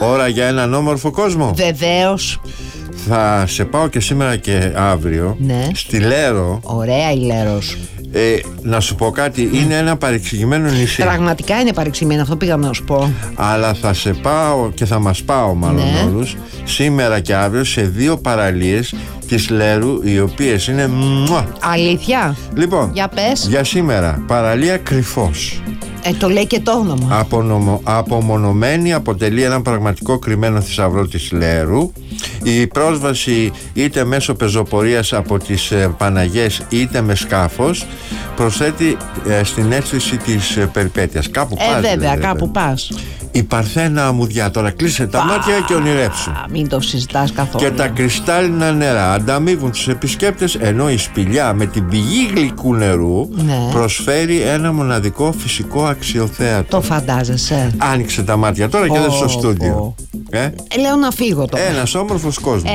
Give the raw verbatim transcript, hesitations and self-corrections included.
Ώρα για έναν όμορφο κόσμο. Βεβαίως. Θα σε πάω και σήμερα και αύριο, ναι, στη Λέρο. Ωραία η Λέρος. Ε, να σου πω κάτι, mm. είναι ένα παρεξηγημένο νησί. Πραγματικά είναι παρεξηγημένο, αυτό πήγαμε να σου πω. Αλλά θα σε πάω και θα μας πάω μάλλον ναι. όλους σήμερα και αύριο σε δύο παραλίες της Λέρου, οι οποίες είναι μουα. Αλήθεια? Λοιπόν, για πες. Για σήμερα, παραλία Κρυφός. Ε, το λέει και το όνομα. Απονομο, απομονωμένη, αποτελεί έναν πραγματικό κρυμμένο θησαυρό της Λέρου. Η πρόσβαση είτε μέσω πεζοπορίας από τις ε, Παναγιές είτε με σκάφος προσθέτει ε, στην αίσθηση της ε, περιπέτειας. Κάπου ε, πας. βέβαια, δηλαδή, κάπου πας. Η Παρθένα αμμουδιά. Τώρα κλείσε τα Πα, μάτια και ονειρέψου. Μην το συζητάς καθόλου. Και τα κρυστάλλινα νερά ανταμείβουν τους επισκέπτες, ενώ η σπηλιά με την πηγή γλυκού νερού ναι. προσφέρει ένα μοναδικό φυσικό αξιοθέατο. Το φαντάζεσαι? Άνοιξε τα μάτια τώρα oh, και δες στο στούντιο. Oh. Ε? Ε, λέω να φύγω τώρα. Ένας όμορφος κόσμος.